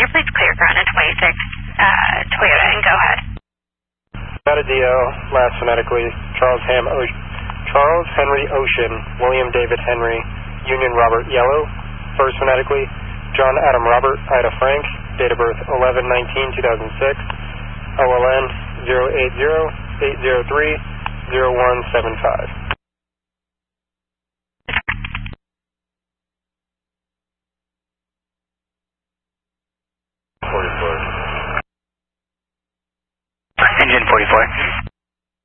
please clear ground at 26 Toyota and go ahead. Got a DL, last phonetically, Charles Henry Ocean, William David Henry, Union Robert Yellow, first phonetically, John Adam Robert, Ida Frank, date of birth 11/19/2006, OLN 080-803-0175.